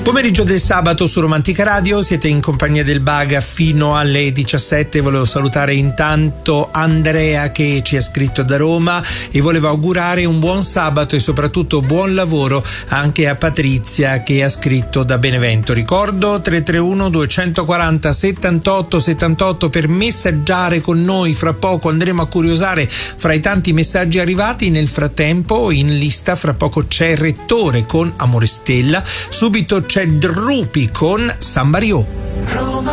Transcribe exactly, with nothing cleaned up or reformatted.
Pomeriggio del sabato su Romantica Radio, siete in compagnia del Baga fino alle diciassette. Volevo salutare intanto Andrea che ci ha scritto da Roma e volevo augurare un buon sabato e soprattutto buon lavoro anche a Patrizia che ha scritto da Benevento. Ricordo tre tre uno due quattro zero settantotto settantotto per messaggiare con noi. Fra poco andremo a curiosare fra i tanti messaggi arrivati. Nel frattempo in lista fra poco c'è Rettore con Amore Stella, subito c'è Drupi con San Mario.